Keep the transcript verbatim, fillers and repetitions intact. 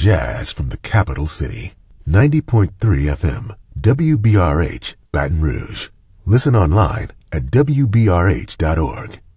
jazz from the capital city. ninety point three F M, W B R H, Baton Rouge. Listen online at W B R H dot org.